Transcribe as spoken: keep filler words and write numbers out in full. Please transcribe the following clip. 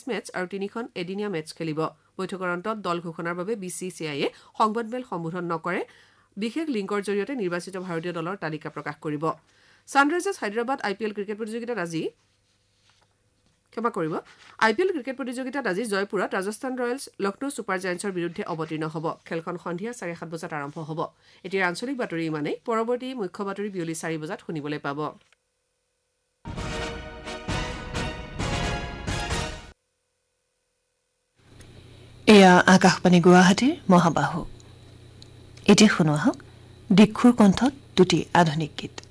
match আৰু তিনিখন এদিনীয়া মেচ খেলিব বৈঠকৰ অন্তত দল ঘোষণাৰ বাবে বি চি চি আইয়ে সংবাদমেল সম্বোধন নকৰে বিশেষ লিংকৰ জৰিয়তে নিৰ্বাচিত ভাৰতীয় দলৰ তালিকা প্ৰকাশ কৰিব সানৰাইজাৰ্ছ হায়দৰাবাদ আই পি এল ক্ৰিকেট প্ৰতিযোগিতাত আজি ক্ষমা কৰিব আই পি এল ক্ৰিকেট প্ৰতিযোগিতাত আজি জয়পুৰত ৰাজস্থান ৰয়েলছ লক্ষ্ণৌ ছুপাৰ জায়ান্টছৰ বিৰুদ্ধে অৱতীৰ্ণ হ'ব খেলখন সন্ধিয়া চাৰে সাত বজাত আৰম্ভ হ'ব এতিয়া আঞ্চলিক বাতৰি ইমানেই পৰৱৰ্তী মুখ্য বাতৰি বিয়লি চাৰি বজাত শুনিবলৈ পাব এয়া আকাশবাণী গুৱাহাটীৰ মহাবাহু এতিয়া শুনো আহক দীক্ষুৰ কণ্ঠত দুটি আধুনিক গীত